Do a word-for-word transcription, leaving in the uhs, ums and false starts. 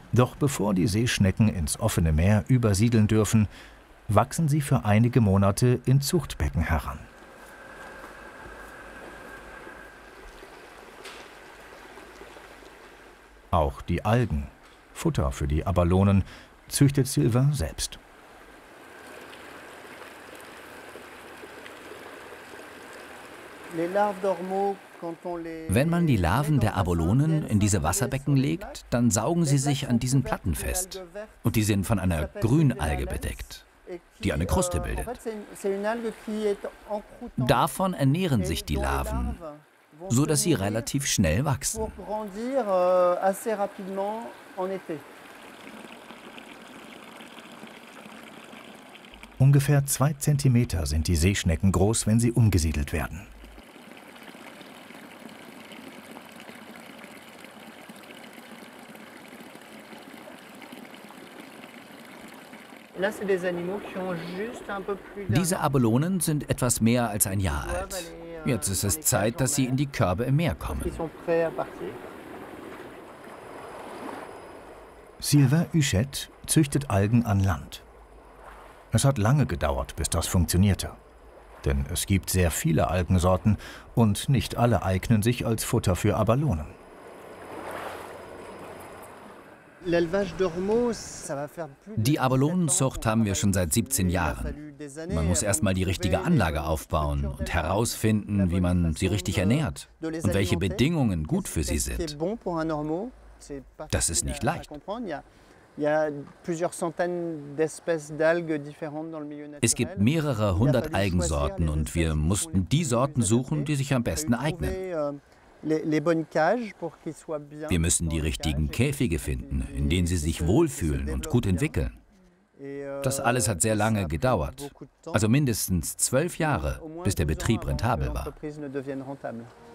Doch bevor die Seeschnecken ins offene Meer übersiedeln dürfen, wachsen sie für einige Monate in Zuchtbecken heran. Auch die Algen, Futter für die Aballonen, züchtet Sylvain selbst. Wenn man die Larven der Abalonen in diese Wasserbecken legt, dann saugen sie sich an diesen Platten fest. Und die sind von einer Grünalge bedeckt, die eine Kruste bildet. Davon ernähren sich die Larven, so dass sie relativ schnell wachsen. Ungefähr zwei Zentimeter sind die Seeschnecken groß, wenn sie umgesiedelt werden. Diese Abalonen sind etwas mehr als ein Jahr alt. Jetzt ist es Zeit, dass sie in die Körbe im Meer kommen. Sylvain Huchette züchtet Algen an Land. Es hat lange gedauert, bis das funktionierte. Denn es gibt sehr viele Algensorten und nicht alle eignen sich als Futter für Abalonen. Die Abalonenzucht haben wir schon seit siebzehn Jahren. Man muss erst mal die richtige Anlage aufbauen und herausfinden, wie man sie richtig ernährt und welche Bedingungen gut für sie sind. Das ist nicht leicht. Es gibt mehrere hundert Algensorten und wir mussten die Sorten suchen, die sich am besten eignen. Wir müssen die richtigen Käfige finden, in denen sie sich wohlfühlen und gut entwickeln. Das alles hat sehr lange gedauert, also mindestens zwölf Jahre, bis der Betrieb rentabel war.